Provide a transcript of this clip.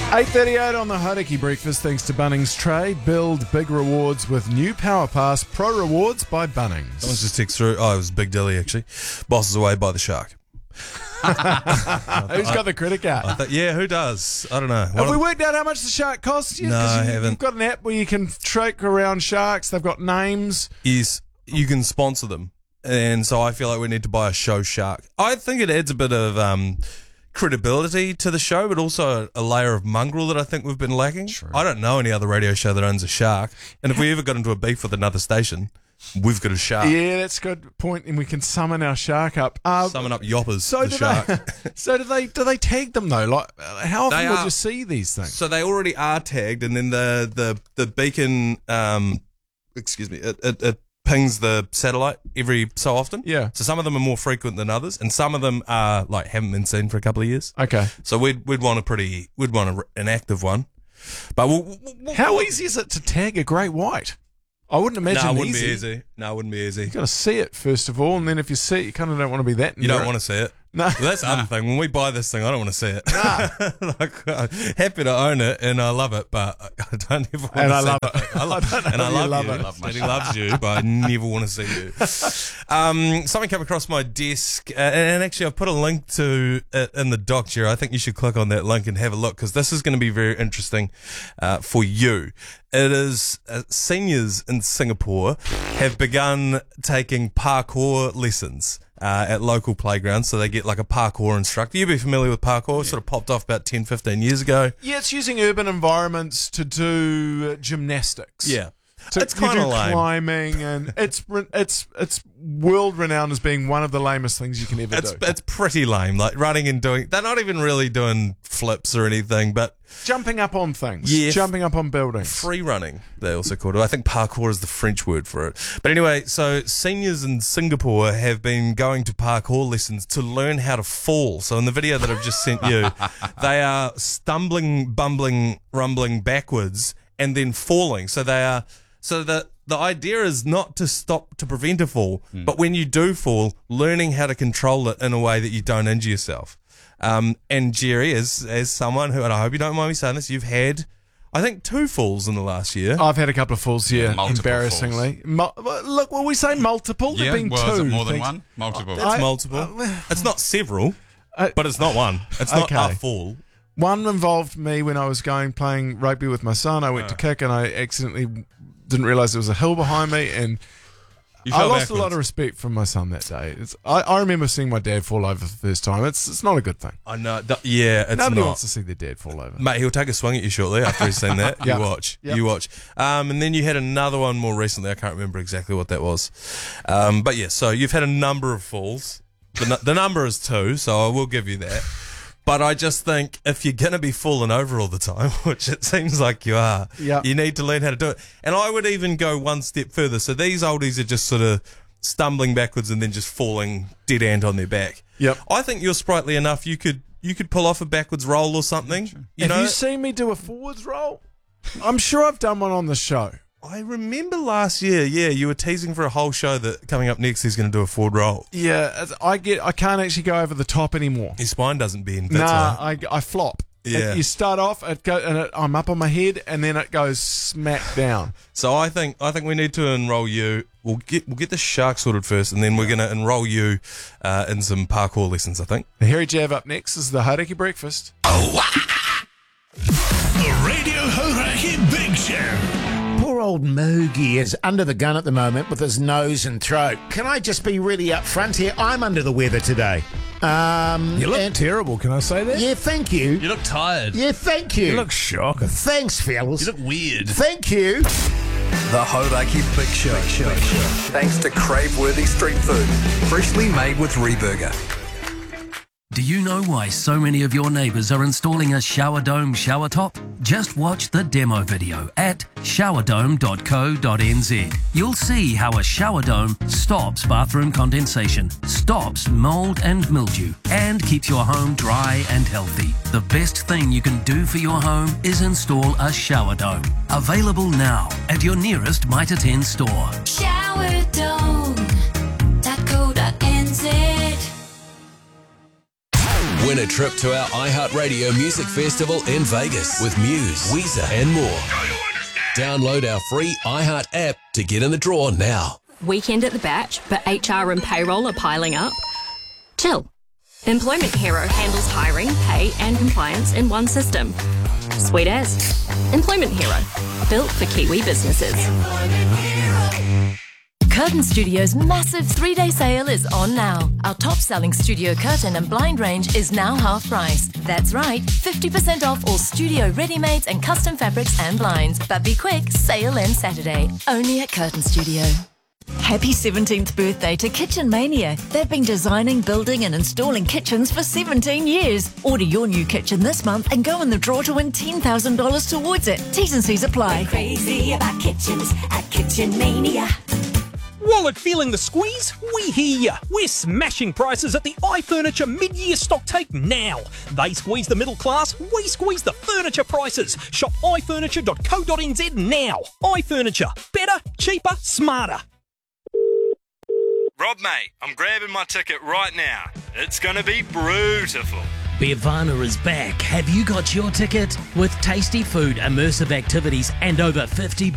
8:38 on the Hauraki Breakfast, thanks to Bunnings Trade. Build big rewards with new Power Pass Pro Rewards by Bunnings. Someone's just text through. Oh, it was Big Dilly, actually. Boss is away by the shark. Who's got the credit card? Yeah, who does? I don't know. Have we worked out how much the shark costs you? No, I You've haven't. got an app where you can track around sharks. They've got names. Yes, you can sponsor them. And so I feel like we need to buy a show shark. I think it adds a bit of credibility to the show, but also a layer of mongrel that I think we've been lacking. True. I don't know any other radio show that owns a shark. And if we ever got into a beef with another station, we've got a shark. Yeah, that's a good point, and we can summon our shark up. Summon up Yoppers, So the shark. So do they tag them though? Like, how often They would are. you see these things? So they already are tagged, and then the beacon, it pings the satellite every so often. Yeah. So some of them are more frequent than others, and some of them are like haven't been seen for a couple of years. Okay. So we'd want an active one. But How easy is it to tag a great white? I wouldn't imagine No, it wouldn't be easy. No, it wouldn't be easy. You got to see it first of all, and then if you see it, you kind of don't want to be that. You don't want to see it. No. Well, that's the other thing. When we buy this thing, I don't want to see it. Like, I'm happy to own it, and I love it, but I don't ever want to see it. And I love it. I love you. And he loves you, but I never want to see you. Something came across my desk, and actually I've put a link to it in the doc here. I think you should click on that link and have a look, because this is going to be very interesting for you. It is seniors in Singapore have begun taking parkour lessons at local playgrounds, so they get like a parkour instructor. You'd be familiar with parkour. Sort of popped off about 10, 15 years ago. Yeah, it's using urban environments to do gymnastics. Yeah. So It's you kinda do lame. climbing, and it's world renowned as being one of the lamest things you can ever do. It's pretty lame, like running and doing. They're not even really doing flips or anything, but Jumping up on things, Yeah. jumping up on buildings. free running, they also call it. I think parkour is the French word for it. But anyway, so seniors in Singapore have been going to parkour lessons to learn how to fall. So in the video that I've just sent you, they are stumbling, bumbling, rumbling backwards and then falling. So they are, so the idea is not to stop to prevent a fall, but when you do fall, learning how to control it in a way that you don't injure yourself. And Jerry, as someone who, and I hope you don't mind me saying this, you've had, I think, 2 falls in the last year. I've had a couple of falls here, Multiple embarrassingly. Look, will we say multiple? Yeah, There've been well, 2. is it more than things. one? Multiple. It's multiple. It's not several, but it's not one. It's not Okay. a fall. One involved me when I was playing rugby with my son. I went to kick and I accidentally didn't realise there was a hill behind me, and You I fell lost backwards. a lot of respect from my son that day. I remember seeing my dad fall over the first time. It's not a good thing. I know. Yeah, it's Nobody not. wants to see their dad fall over. Mate, he'll take a swing at you shortly after he's seen that. Yeah. You watch. Yep. You watch. And then you had another one more recently. I can't remember exactly what that was. But yeah, so you've had a number of falls. The number is 2, so I will give you that. But I just think if you're going to be falling over all the time, which it seems like you are, Yep. you need to learn how to do it. And I would even go one step further. So these oldies are just sort of stumbling backwards and then just falling dead ant on their back. Yep. I think you're sprightly enough. You could pull off a backwards roll or something. Have you seen me do a forwards roll? I'm sure I've done one on the show. I remember last year, yeah, you were teasing for a whole show that coming up next he's going to do a forward roll. Yeah, I can't actually go over the top anymore. His spine doesn't bend. That's why. I flop. Yeah. You start off, I'm up on my head, and then it goes smack down. So I think we need to enroll you. We'll get the shark sorted first, and then we're going to enroll you in some parkour lessons, I think. The Harry Jav up next is the Hauraki Breakfast. The Radio Hauraki Big Show. Poor old Moogie is under the gun at the moment with his nose and throat. Can I just be really upfront here? I'm under the weather today. You look terrible, can I say that? Yeah, thank you. You look tired. Yeah, thank you. You look shocking. Thanks, fellas. You look weird. Thank you. The Hauraki Big Show. Thanks to crave-worthy street food. Freshly made with Reburger. Do you know why so many of your neighbours are installing a shower dome shower top? Just watch the demo video at showerdome.co.nz. You'll see how a shower dome stops bathroom condensation, stops mould and mildew, and keeps your home dry and healthy. The best thing you can do for your home is install a shower dome. Available now at your nearest Mitre 10 store. Showerdome.co.nz. When Win a trip to our iHeartRadio Music Festival in Vegas with Muse, Weezer and more. Download our free iHeart app to get in the draw now. Weekend at the Batch, but HR and payroll are piling up? Chill. Employment Hero handles hiring, pay and compliance in one system. Sweet as. Employment Hero. Built for Kiwi businesses. Curtain Studio's massive 3-day sale is on now. Our top-selling studio curtain and blind range is now half price. That's right, 50% off all studio ready-mades and custom fabrics and blinds. But be quick, sale ends Saturday. Only at Curtain Studio. Happy 17th birthday to Kitchen Mania. They've been designing, building and installing kitchens for 17 years. Order your new kitchen this month and go in the draw to win $10,000 towards it. T's and C's apply. We're crazy about kitchens at Kitchen Mania. Wallet feeling the squeeze? We hear ya. We're smashing prices at the iFurniture mid-year stock take now. They squeeze the middle class, we squeeze the furniture prices. Shop ifurniture.co.nz now. iFurniture. Better, cheaper, smarter. Rob, mate, I'm grabbing my ticket right now. It's going to be beautiful. Bevana is back. Have you got your ticket? With tasty food, immersive activities and over 50